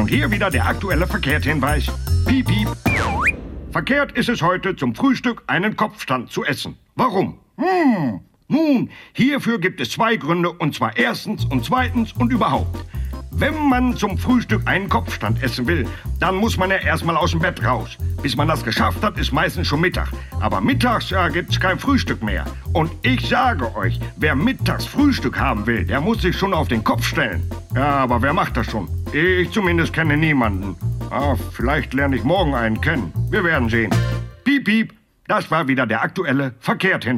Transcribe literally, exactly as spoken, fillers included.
Und hier wieder der aktuelle Verkehrshinweis. Piep, piep. Verkehrt ist es heute, zum Frühstück einen Kopfstand zu essen. Warum? Hm, nun, hierfür gibt es zwei Gründe, und zwar erstens und zweitens und überhaupt. Wenn man zum Frühstück einen Kopfstand essen will, dann muss man ja erstmal aus dem Bett raus. Bis man das geschafft hat, ist meistens schon Mittag. Aber mittags ja, gibt's kein Frühstück mehr. Und ich sage euch, wer mittags Frühstück haben will, der muss sich schon auf den Kopf stellen. Ja, aber wer macht das schon? Ich zumindest kenne niemanden. Ah, vielleicht lerne ich morgen einen kennen. Wir werden sehen. Piep, piep. Das war wieder der aktuelle Verkehrshinweis.